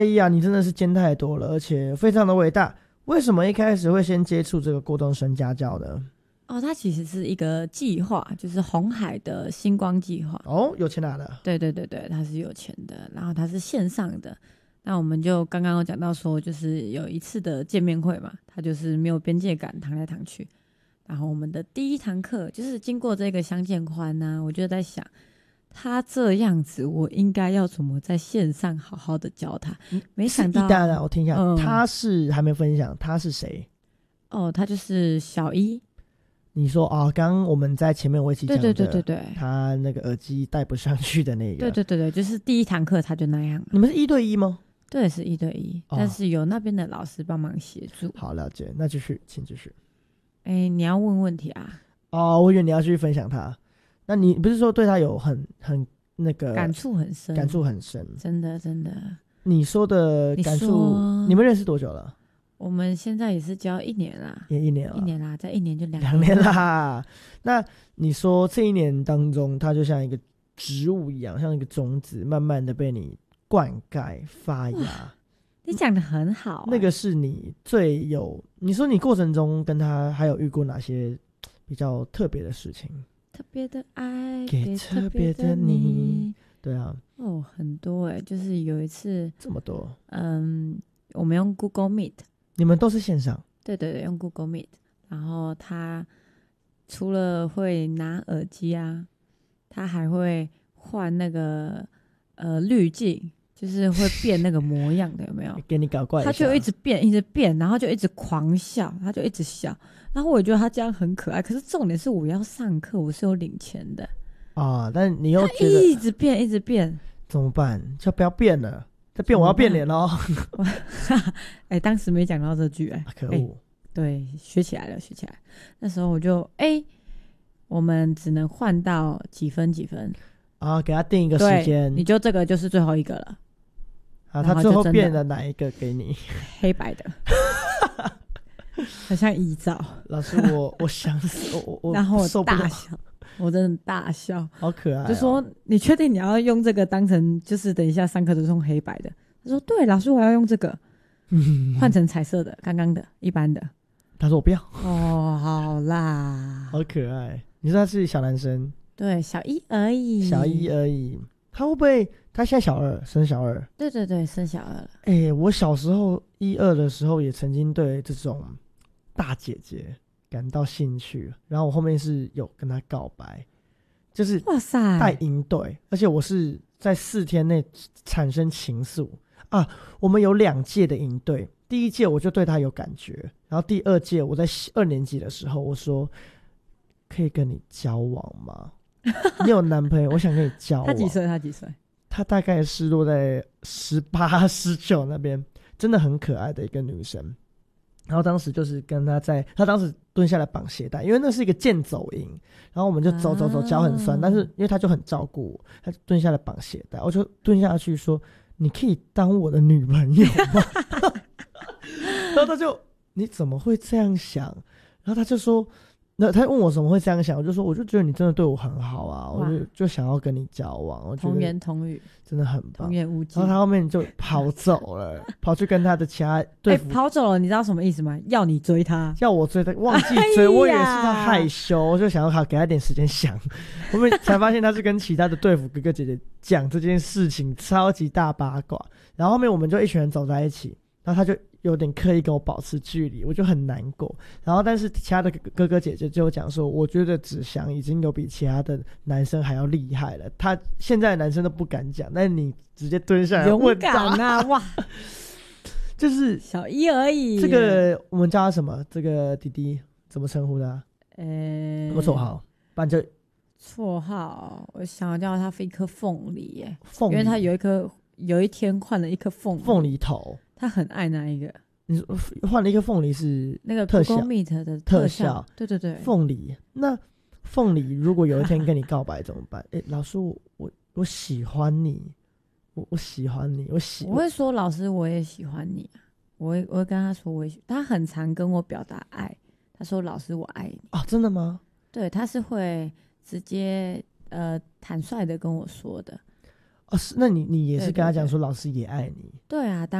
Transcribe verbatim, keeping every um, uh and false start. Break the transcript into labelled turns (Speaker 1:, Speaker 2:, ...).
Speaker 1: 哎呀，你真的是兼太多了，而且非常的伟大。为什么一开始会先接触这个郭东升家教呢？
Speaker 2: 哦，它其实是一个计划，就是红海的星光计划。
Speaker 1: 哦，有钱拿的。
Speaker 2: 对对对对，它是有钱的，然后它是线上的。那我们就刚刚有讲到说，就是有一次的见面会嘛，它就是没有边界感，躺来躺去。然后我们的第一堂课就是经过这个相见欢呢、啊，我就在想，他这样子，我应该要怎么在线上好好的教他？没想到，
Speaker 1: 一单啊，我听一下，
Speaker 2: 嗯、
Speaker 1: 他是还没分享，他是谁？
Speaker 2: 哦，他就是小一。
Speaker 1: 你说啊，刚刚我们在前面我一起讲的，
Speaker 2: 对对对对对，
Speaker 1: 他那个耳机戴不上去的那个，
Speaker 2: 对对对对，就是第一堂课他就那样。
Speaker 1: 你们是一对一吗？
Speaker 2: 对，是一对一，
Speaker 1: 哦、
Speaker 2: 但是有那边的老师帮忙协助。
Speaker 1: 好，了解，那继续，请继续。
Speaker 2: 哎，你要问问题啊？
Speaker 1: 哦，我以为你要继续分享他，那你不是说对他有很很那个
Speaker 2: 感触很深，
Speaker 1: 感触很深，
Speaker 2: 真的真的。
Speaker 1: 你说的感触，你, 你们认识多久了？
Speaker 2: 我们现在也是教一年啦，
Speaker 1: 也一年了，
Speaker 2: 一年啦，在一年就两
Speaker 1: 两年啦。那你说这一年当中，它就像一个植物一样，像一个种子，慢慢的被你灌溉发芽。
Speaker 2: 你讲的很好、啊，
Speaker 1: 那个是你最有，你说你过程中跟他还有遇过哪些比较特别的事情？
Speaker 2: 特别的爱
Speaker 1: 给特别的你，对啊，
Speaker 2: 哦，很多哎、欸，就是有一次
Speaker 1: 这么多，
Speaker 2: 嗯，我们用 Google Meet。
Speaker 1: 你们都是线上？
Speaker 2: 对对对，用 Google Meet。然后他除了会拿耳机啊，他还会换那个呃滤镜，就是会变那个模样的，有没有？
Speaker 1: 给你搞怪一下。
Speaker 2: 他就一直变，一直变，然后就一直狂笑，他就一直笑。然后我也觉得他这样很可爱，可是重点是我要上课，我是有领钱的
Speaker 1: 啊，但你又觉得
Speaker 2: 他一直变，一直变，
Speaker 1: 怎么办？就不要变了。再变我要变脸咯。
Speaker 2: 哎、欸，当时没讲到这句、欸，哎、
Speaker 1: 啊，可恶、
Speaker 2: 欸！对，学起来了，学起来。那时候我就哎、欸，我们只能换到几分几分
Speaker 1: 啊，给他定一个时间，
Speaker 2: 你就这个就是最后一个了。
Speaker 1: 啊，他最后变了哪一个给你？
Speaker 2: 黑白的，很像遗照。
Speaker 1: 老师，我我想死，我我
Speaker 2: 然后我
Speaker 1: 受不了
Speaker 2: 大笑。我真的大笑，
Speaker 1: 好可爱、哦。
Speaker 2: 就说你确定你要用这个当成，就是等一下上课都是用黑白的？他说对，老师我要用这个，换、嗯、成彩色的，刚刚的一般的。
Speaker 1: 他说我不要。
Speaker 2: 哦，好啦，
Speaker 1: 好可爱。你说他是小男生？
Speaker 2: 对，小一而已，
Speaker 1: 小一而已。他会不会？他现在小二，升小二。
Speaker 2: 对对对，升小二了。
Speaker 1: 哎、欸，我小时候一二的时候也曾经对这种大姐姐感到兴趣，然后我后面是有跟他告白，就是
Speaker 2: 哇塞
Speaker 1: 带营队，而且我是在四天内产生情愫啊。我们有两届的营队，第一届我就对他有感觉，然后第二届我在二年级的时候，我说可以跟你交往吗？你有男朋友，我想跟你交往。
Speaker 2: 他几岁？他几岁？
Speaker 1: 他大概是落在十八、十九那边，真的很可爱的一个女生。然后当时就是跟他在，他当时蹲下来绑鞋带，因为那是一个健走营，然后我们就走走走，脚很酸，啊、但是因为他就很照顾我，他就蹲下来绑鞋带，我就蹲下去说：“你可以当我的女朋友吗？”然后他就你怎么会这样想？然后他就说。那他问我怎么会这样想，我就说我就觉得你真的对我很好啊，我就就想要跟你交往。我觉得
Speaker 2: 童言童语，
Speaker 1: 真的很棒，
Speaker 2: 童言无忌。
Speaker 1: 然后他后面就跑走了，跑去跟他的其他队服、
Speaker 2: 欸、跑走了，你知道什么意思吗？要你追他，
Speaker 1: 要我追他，忘记追，哎、我以为是他害羞，我就想要好给他点时间想。后面才发现他是跟其他的队服哥哥姐姐讲这件事情，超级大八卦。然后后面我们就一群人走在一起，然后他就有点刻意跟我保持距离，我就很难过。然后但是其他的哥哥姐姐就讲说，我觉得子祥已经有比其他的男生还要厉害了，他现在的男生都不敢讲，但是你直接蹲下来问他，
Speaker 2: 勇敢啊，哇，
Speaker 1: 就是
Speaker 2: 小一而已。
Speaker 1: 这个我们叫他什么？这个弟弟怎么称呼他？
Speaker 2: 呃、
Speaker 1: 欸，什么绰号？不然就
Speaker 2: 绰号，我想叫他一颗凤梨耶，
Speaker 1: 凤梨，
Speaker 2: 因为他有一颗，有一天换了一颗凤梨，
Speaker 1: 凤梨头。
Speaker 2: 他很爱那一个，
Speaker 1: 你换了一个凤梨是
Speaker 2: 那个
Speaker 1: 特效
Speaker 2: Google Meet 的
Speaker 1: 特
Speaker 2: 效，
Speaker 1: 效
Speaker 2: 对对对，
Speaker 1: 凤梨。那凤梨如果有一天跟你告白怎么办？哎、欸，老师，我我我喜欢你，我我喜欢你，我喜
Speaker 2: 我会说老师我也喜欢你、啊，我会我会跟他说我也，他很常跟我表达爱，他说老师我爱你
Speaker 1: 啊、哦，真的吗？
Speaker 2: 对，他是会直接呃坦率的跟我说的。
Speaker 1: 哦，是，那你你也是
Speaker 2: 对对
Speaker 1: 跟他讲
Speaker 2: 对
Speaker 1: 说老师也爱你。
Speaker 2: 对啊，当